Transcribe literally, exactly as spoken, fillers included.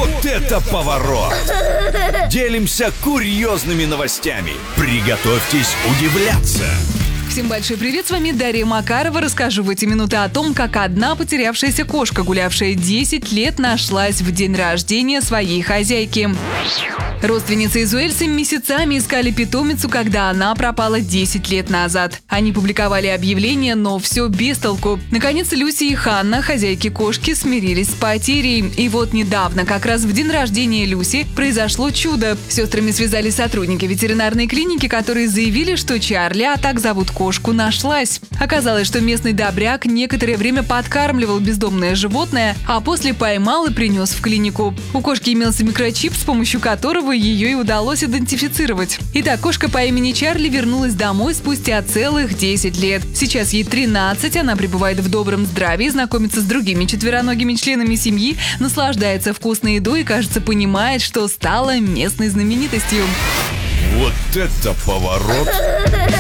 Вот это поворот! Делимся курьезными новостями. Приготовьтесь удивляться. Всем большой привет, с вами Дарья Макарова. Расскажу в эти минуты о том, как одна потерявшаяся кошка, гулявшая десять лет, нашлась в день рождения своей хозяйки. Родственницы из Уэльса месяцами искали питомицу, когда она пропала десять лет назад. Они публиковали объявление, но все без толку. Наконец, Люси и Ханна, хозяйки кошки, смирились с потерей. И вот недавно, как раз в день рождения Люси, произошло чудо. С сестрами связались сотрудники ветеринарной клиники, которые заявили, что Чарли, а так зовут кошку, нашлась. Оказалось, что местный добряк некоторое время подкармливал бездомное животное, а после поймал и принес в клинику. У кошки имелся микрочип, с помощью которого ее и удалось идентифицировать. Итак, кошка по имени Чарли вернулась домой спустя целых десять лет. Сейчас ей тринадцать, она пребывает в добром здравии, знакомится с другими четвероногими членами семьи, наслаждается вкусной едой и, кажется, понимает, что стала местной знаменитостью. Вот это поворот!